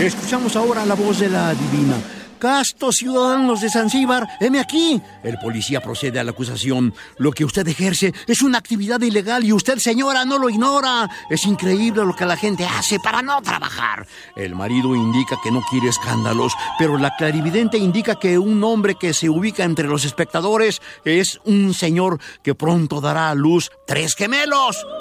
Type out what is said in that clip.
Escuchamos ahora la voz de la divina. Castos ciudadanos de Zanzíbar, heme aquí. El policía procede a la acusación. Lo que usted ejerce es una actividad ilegal y usted, señora, no lo ignora. Es increíble lo que la gente hace para no trabajar. El marido indica que no quiere escándalos, pero la clarividente indica que un hombre que se ubica entre los espectadores es un señor que pronto dará a luz 3 gemelos.